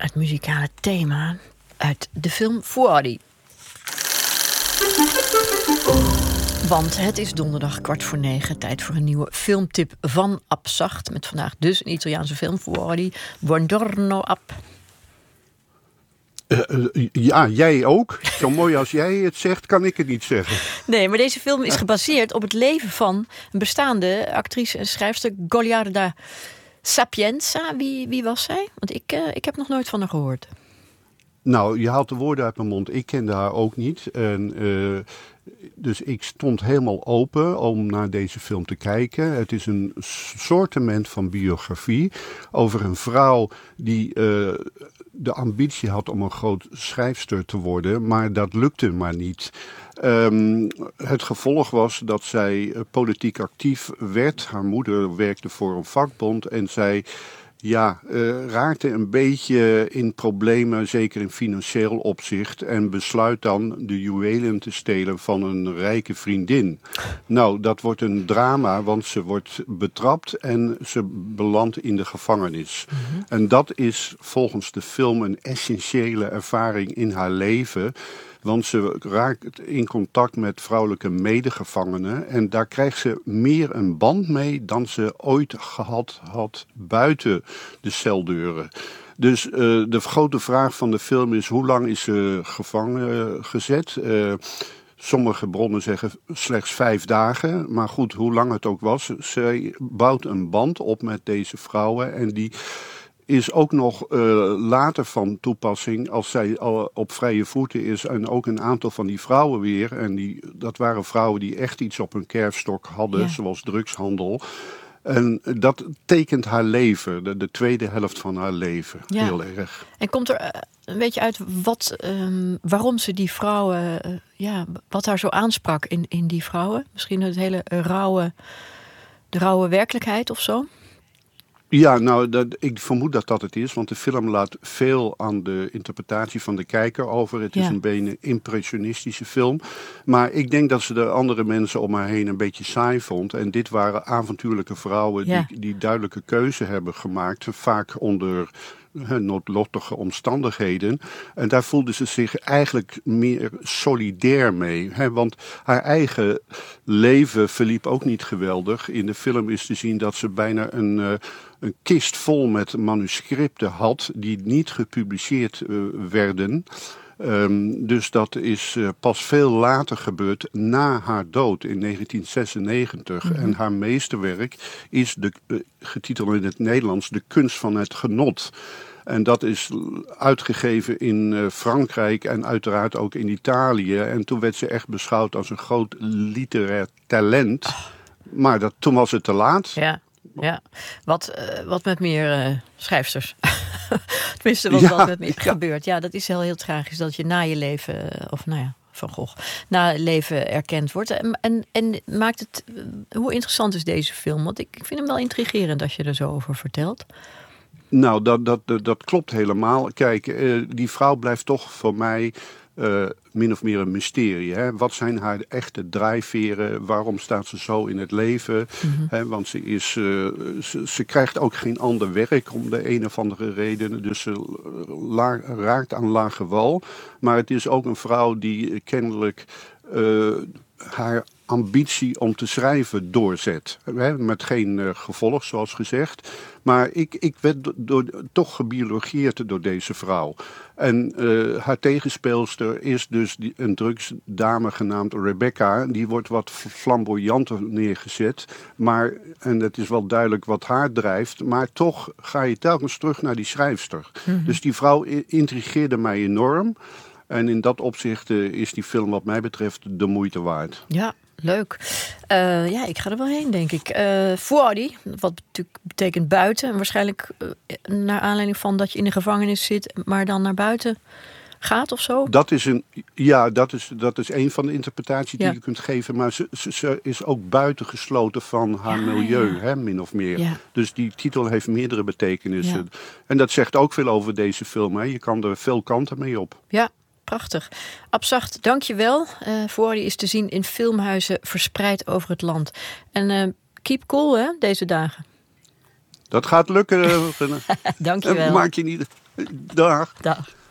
het muzikale thema uit de film Fuori. Want het is donderdag 8:45, tijd voor een nieuwe filmtip van Abzacht. Met vandaag dus een Italiaanse film, Fuori. Buongiorno, Ab. Ja, jij ook. Zo mooi als jij het zegt, kan ik het niet zeggen. Nee, maar deze film is gebaseerd op het leven van een bestaande actrice en schrijfster, Goliarda Sapienza. Wie was zij? Want ik heb nog nooit van haar gehoord. Nou, je haalt de woorden uit mijn mond. Ik kende haar ook niet. Dus ik stond helemaal open om naar deze film te kijken. Het is een soortement van biografie over een vrouw die de ambitie had om een groot schrijfster te worden, maar dat lukte maar niet. Het gevolg was dat zij politiek actief werd. Haar moeder werkte voor een vakbond en zij raakte een beetje in problemen, zeker in financieel opzicht, en besluit dan de juwelen te stelen van een rijke vriendin. Nou, dat wordt een drama, want ze wordt betrapt en ze belandt in de gevangenis. Mm-hmm. En dat is volgens de film een essentiële ervaring in haar leven. Want ze raakt in contact met vrouwelijke medegevangenen. En daar krijgt ze meer een band mee dan ze ooit gehad had buiten de celdeuren. Dus de grote vraag van de film is: hoe lang is ze gevangen gezet? Sommige bronnen zeggen slechts 5 dagen. Maar goed, hoe lang het ook was. Zij bouwt een band op met deze vrouwen. En die is ook nog later van toepassing als zij al op vrije voeten is. En ook een aantal van die vrouwen weer. En dat waren vrouwen die echt iets op hun kerfstok hadden, zoals drugshandel. En dat tekent haar leven, de tweede helft van haar leven, heel erg. En komt er een beetje uit waarom ze die vrouwen, wat haar zo aansprak in die vrouwen? Misschien het hele de rauwe werkelijkheid of zo? Ja, nou, ik vermoed dat het is, want de film laat veel aan de interpretatie van de kijker over. Het is een beetje impressionistische film. Maar ik denk dat ze de andere mensen om haar heen een beetje saai vond. En dit waren avontuurlijke vrouwen die duidelijke keuze hebben gemaakt. Vaak onder noodlottige omstandigheden. En daar voelde ze zich eigenlijk meer solidair mee. Want haar eigen leven verliep ook niet geweldig. In de film is te zien dat ze bijna een kist vol met manuscripten had die niet gepubliceerd werden. Dus dat is pas veel later gebeurd, na haar dood in 1996. Mm-hmm. En haar meesterwerk is getiteld in het Nederlands De Kunst van het Genot. En dat is uitgegeven in Frankrijk en uiteraard ook in Italië. En toen werd ze echt beschouwd als een groot literair talent. Maar toen was het te laat. Ja, wat met meer schrijfsters. Tenminste, wat met meer gebeurt. Ja, dat is heel tragisch dat je na je leven, Van Gogh, na het leven erkend wordt. En maakt het, hoe interessant is deze film? Want ik vind hem wel intrigerend als je er zo over vertelt. Nou, dat klopt helemaal. Kijk, die vrouw blijft toch voor mij min of meer een mysterie. Hè? Wat zijn haar echte drijfveren? Waarom staat ze zo in het leven? Mm-hmm. Hè, want ze krijgt ook geen ander werk om de een of andere reden. Dus ze raakt aan lage wal. Maar het is ook een vrouw die kennelijk haar ambitie om te schrijven doorzet. Met geen gevolg, zoals gezegd. Maar ik werd toch gebiologeerd door deze vrouw. En haar tegenspeelster is dus een drugsdame genaamd Rebecca. Die wordt wat flamboyanter neergezet. En het is wel duidelijk wat haar drijft. Maar toch ga je telkens terug naar die schrijfster. Mm-hmm. Dus die vrouw intrigeerde mij enorm. En in dat opzicht is die film wat mij betreft de moeite waard. Ja, leuk. Ik ga er wel heen, denk ik. Fuori, wat natuurlijk betekent buiten. En waarschijnlijk naar aanleiding van dat je in de gevangenis zit, maar dan naar buiten gaat of zo? Dat is een van de interpretaties die je kunt geven. Maar ze is ook buitengesloten van haar milieu, hè, min of meer. Ja. Dus die titel heeft meerdere betekenissen. Ja. En dat zegt ook veel over deze film. Hè. Je kan er veel kanten mee op. Ja. Prachtig. Abzacht, dank je wel. Fuori is te zien in filmhuizen verspreid over het land. En keep cool, hè, deze dagen. Dat gaat lukken. Dank je wel. Maak je niet... Dag. Dag.